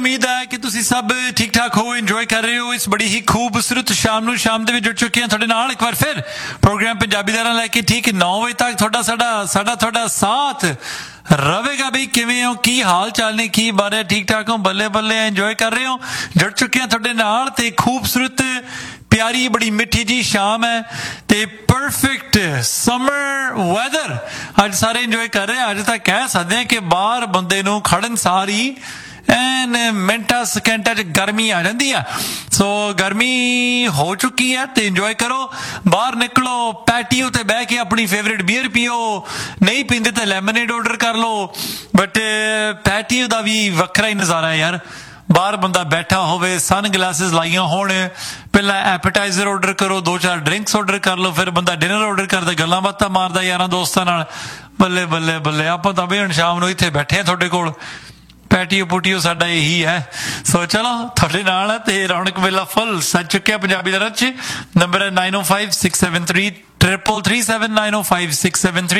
उम्मीद है कि तुसी सब ठीक ठाक हो इंजॉय कर रहे हो इस बड़ी ही खूबसूरत शाम ਨੂੰ ਸ਼ਾਮ ਦੇ ਵਿੱਚ ਜੁੜ ਚੁੱਕੇ ਹਾਂ ਤੁਹਾਡੇ ਨਾਲ ਇੱਕ ਵਾਰ ਫਿਰ ਪ੍ਰੋਗਰਾਮ ਪੰਜਾਬੀ ਦਾ ਲੈ ਕੇ ਠੀਕ 9 ਵਜੇ ਤੱਕ ਤੁਹਾਡਾ ਸਾਥ रहेगा। भाई किवें हो, की हाल चाल ने, की बारे ठीक ठाक हो, बल्ले बल्ले इंजॉय कर रहे हो, जुड़ चुके हैं तुहाडे नाल ते खूबसूरत प्यारी बड़ी मिठी जी शाम है ते परफेक्ट समर वैदर अज सारे इंजॉय कर रहे हैं। अज तक कह सकते हैं कि बाहर बंदे नूं खड़न सारी एन मिनटा सकेंटा च गर्मी आ जाती है। सो गर्मी हो चुकी है तो इंजॉय करो, बाहर निकलो, पैटियो ते बह के अपनी फेवरेट बीयर पियो, नहीं पींदे तो लैमनेड ऑर्डर कर लो। बट पैटियो का भी वखरा ही नज़ारा है यार, बाहर बंदा बैठा होवे, सन ग्लासिस लाइया होण, पहला एपेटाइजर ऑर्डर करो, 2-4 ड्रिंक्स ऑर्डर कर लो, फिर बंदा डिनर ऑर्डर करदा, गल्लां बातां मारदा यारां दोस्तां नाल। बल्ले बल्ले बल्ले आपां तां भी हुण शाम नूं इत्थे बैठे आ तुहाडे कोल, पैटियो पुटियो साडा यही है। सो चलो तुहाडे नाल ते रौनक मेला फुल सज चुक्या पंजाबी दा रच। नंबर है 9056733337 905673